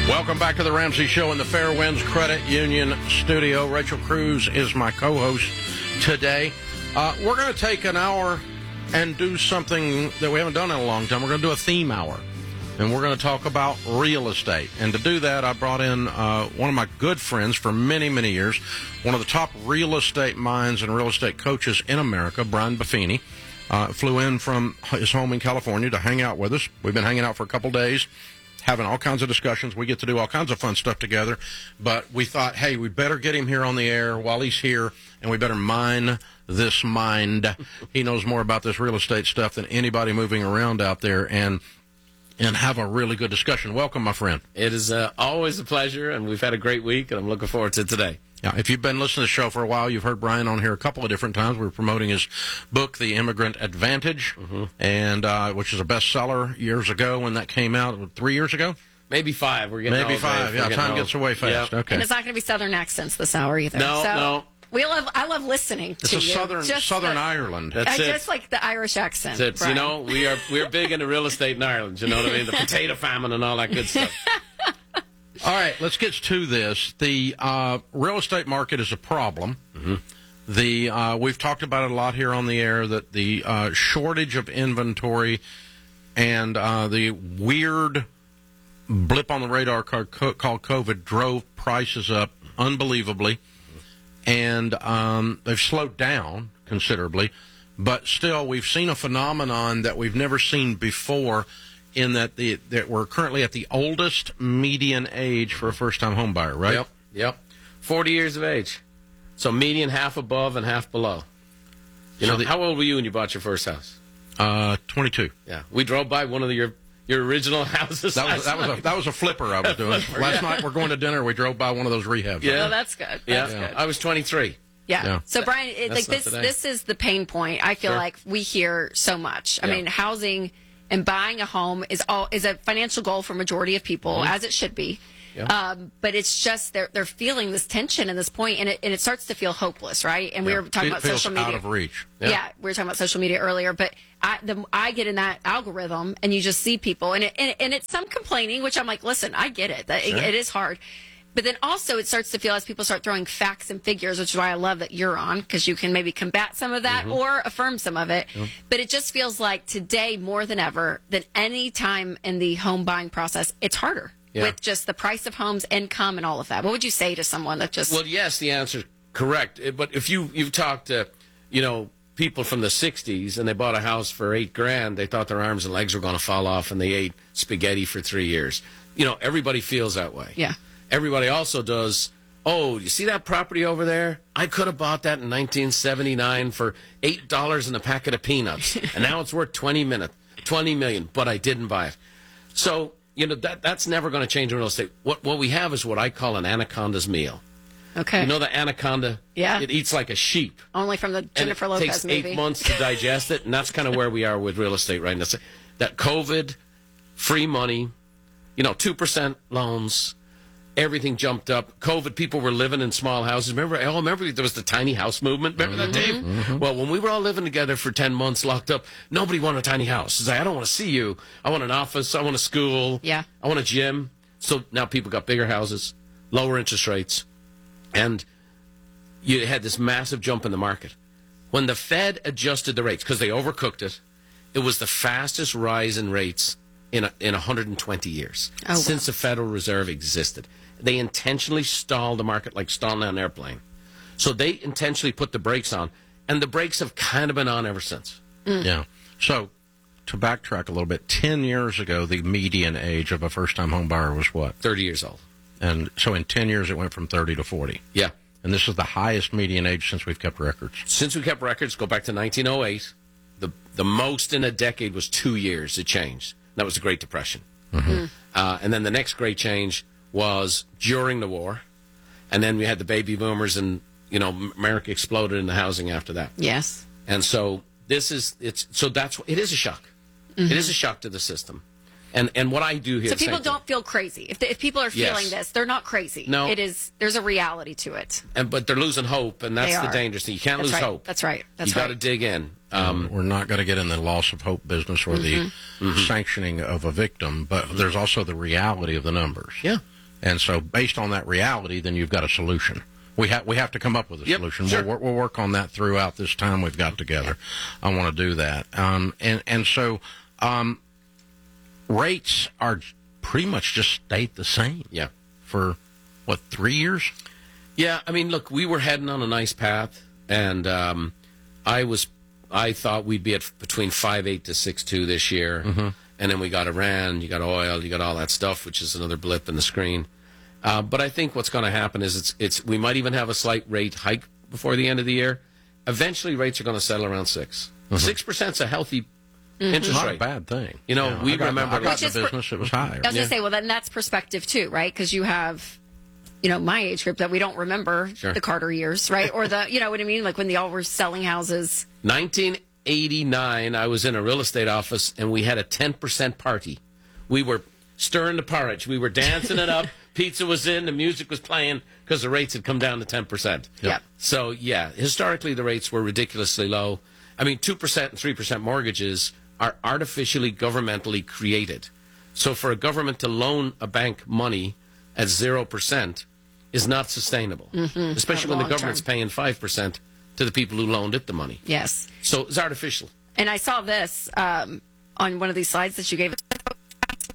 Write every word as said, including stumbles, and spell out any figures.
Welcome back to the Ramsey Show in the Fairwinds Credit Union studio. Rachel Cruz is my co-host today. Uh, we're going to take an hour and do something that we haven't done in a long time. We're going to do a theme hour, and we're going to talk about real estate. And to do that, I brought in uh, one of my good friends for many, many years, one of the top real estate minds and real estate coaches in America, Brian Buffini. Uh, flew in from his home in California to hang out with us. We've been hanging out for a couple days, having all kinds of discussions. We get to do all kinds of fun stuff together. But we thought, hey, we better get him here on the air while he's here, and we better mine this mind. He knows more about this real estate stuff than anybody moving around out there, and and have a really good discussion. Welcome, my friend. It is uh, always a pleasure, and we've had a great week, and I'm looking forward to today. Yeah, if you've been listening to the show for a while, you've heard Brian on here a couple of different times. We were promoting his book, The Immigrant Advantage, mm-hmm. and uh, which is a bestseller years ago when that came out, three years ago? Maybe five. We're getting Maybe five. Yeah, time old. gets away fast. Yep. Okay. And it's not going to be Southern accents this hour either. No, so no. We love. I love listening It's to a you. southern Just Southern the, Ireland. That's I it. just like the Irish accent. That's it. You know, we are we're big into real estate in Ireland. You know what I mean? The potato famine and all that good stuff. All right, let's get to this. The uh, real estate market is a problem. Mm-hmm. The uh, we've talked about it a lot here on the air, that the uh, shortage of inventory and uh, the weird blip on the radar called COVID drove prices up unbelievably, and um, they've slowed down considerably. But still, we've seen a phenomenon that we've never seen before, in that the that we're currently at the oldest median age for a first-time home buyer, right? Yep, yep. forty years of age. So median half above and half below. You So know, the- how old were you when you bought your first house? Uh, twenty-two. Yeah, we drove by one of the, your your original houses. That was last that was a night. that was a flipper I was doing. Last night we're going to dinner. We drove by one of those rehabs. Yeah. Oh, that's good. Yeah, That's good. I was twenty-three. Yeah. Yeah. So Brian, it, That's like not this, today. this is the pain point. I feel Sure. like we hear so much. I Yeah. mean, housing and buying a home is all is a financial goal for majority of people, Mm-hmm. as it should be. Yeah. Um, but it's just they're they're feeling this tension and this point, and it and it starts to feel hopeless, right? And we Yeah. were talking It about feels social media. out of reach. Yeah. Yeah. we were talking about social media earlier, but I the I get in that algorithm, and you just see people, and it, and, and it's some complaining, which I'm like, listen, I get it, that it, it is hard. But then also it starts to feel, as people start throwing facts and figures, which is why I love that you're on, because you can maybe combat some of that or affirm some of it. But it just feels like today, more than ever, than any time in the home buying process, it's harder Yeah. with just the price of homes, income, and all of that. What would you say to someone that just... Well, yes, the answer is correct. Uh, But if you you've talked to, you know, people from the sixties and they bought a house for eight grand, they thought their arms and legs were going to fall off, and they ate spaghetti for three years. You know, everybody feels that way. Yeah. Everybody also does. Oh, you see that property over there? I could have bought that in nineteen seventy-nine for eight dollars and a packet of peanuts, and now it's worth twenty minute, twenty million. But I didn't buy it. So you know that that's never going to change in real estate. What what we have is what I call an anaconda's meal. Okay. You know the anaconda? Yeah. It eats like a sheep. Only from the Jennifer and it Lopez takes movie. eight months to digest it, and that's kind of where we are with real estate right now. So that COVID, free money, you know, two percent loans, everything jumped up. COVID, people were living in small houses. Remember, oh, remember there was the tiny house movement? Remember that, Dave? Mm-hmm. Well, when we were all living together for ten months, locked up, nobody wanted a tiny house. It's like, I don't want to see you. I want an office. I want a school. Yeah. I want a gym. So now people got bigger houses, lower interest rates, and you had this massive jump in the market. When the Fed adjusted the rates, because they overcooked it, it was the fastest rise in rates in a, in one hundred twenty years Oh, wow. since the Federal Reserve existed. They intentionally stalled the market like stalling an airplane. So they intentionally put the brakes on, and the brakes have kind of been on ever since. Yeah. So, to backtrack a little bit, ten years ago, the median age of a first-time home buyer was what? thirty years old. And so in ten years, it went from thirty to forty. Yeah. And this is the highest median age since we've kept records. Since we kept records, go back to nineteen oh eight, the, the most in a decade was two years it changed. That was the Great Depression. Mm-hmm. Uh, and then the next great change was during the war. And then we had the baby boomers, and, you know, America exploded in the housing after that. Yes. And so this is, it's, so that's, it is a shock. Mm-hmm. It is a shock to the system. And and what I do here. So is the people same thing. don't feel crazy. If, the, if people are feeling Yes. this, they're not crazy. No. It is, there's a reality to it. And, but they're losing hope, and that's They the are. dangerous thing. You can't That's lose right. hope. That's right. That's you got to right. dig in. Um, We're not going to get in the loss of hope business or the sanctioning of a victim, but there's also the reality of the numbers. Yeah. And so based on that reality, then you've got a solution. We have we have to come up with a Yep, solution. sure. We'll, we'll work on that throughout this time we've got together. I want to do that. Um, and and so um, rates are pretty much just stayed the same. Yeah. For what, three years? Yeah, I mean, look, we were heading on a nice path, and um, I was, I thought we'd be at between five eight to six two this year, mm-hmm. and then we got Iran, you got oil, you got all that stuff, which is another blip in the screen. Uh, but I think what's going to happen is it's it's we might even have a slight rate hike before the end of the year. Eventually, rates are going to settle around six. Six percent's a healthy mm-hmm. interest Not rate. a bad thing. You know, yeah, we I got, remember I got Which in the is business; it was higher. I was going Yeah. to say, well, then that's perspective too, right? Because you have, you know, my age group that we don't remember Sure. the Carter years, right? Or the, you know what I mean? Like when they all were selling houses. nineteen eighty-nine, I was in a real estate office, and we had a ten percent party. We were stirring the porridge. We were dancing it up. Pizza was in. The music was playing because the rates had come down to ten percent. Yep. So, yeah, historically, the rates were ridiculously low. I mean, two percent and three percent mortgages are artificially governmentally created. So for a government to loan a bank money at zero percent is not sustainable, mm-hmm. especially Not when the long government's term. paying five percent to the people who loaned it the money. Yes. So it's artificial. And I saw this um, on one of these slides that you gave us